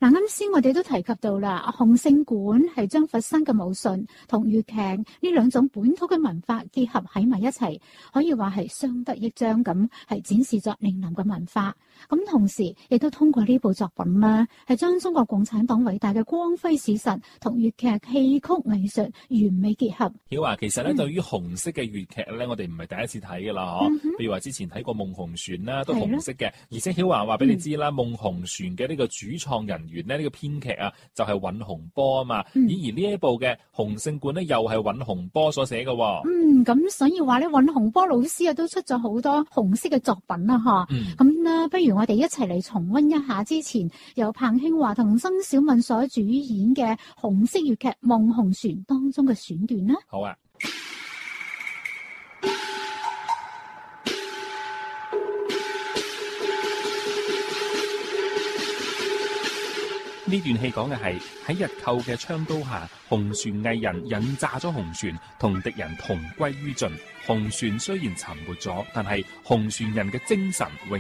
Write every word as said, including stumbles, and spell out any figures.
嗱，啱先我哋都提及到啦，洪勝館係將佛山嘅武術同粵劇呢兩種本土嘅文化結合喺埋一齊，可以話係相得益彰咁，係展示咗嶺南嘅文化。咁同時亦都通過呢部作品啦，係將中國共產黨偉大嘅光輝史實同粵劇戲曲藝術完美結合。 曉華，其實咧、嗯、對於紅色嘅粵劇咧，我哋唔係第一次睇噶啦，嗬、嗯。譬如話之前睇過《夢紅船》啦，都紅色嘅。而且曉華話俾你知啦，嗯《夢紅船》嘅呢個主創人員咧，呢、呢個編劇啊，就係尹洪波啊嘛。嗯、而而呢一部嘅《洪勝館》咧，又係尹洪波所寫嘅。 嗯，咁所以話咧，尹洪波老師啊，都出咗好多紅色嘅作品啦，嗬。咁啦，不如我哋一齊嚟重溫一下之前由彭慶華同曾小敏所主演嘅紅色粵劇《夢紅船》當中嘅選段啦。 好啊。呢段戲講嘅係喺日寇嘅槍刀下，紅船藝人引炸咗紅船，同敵人同歸於盡。紅船雖然沉沒咗，但係紅船人嘅精神永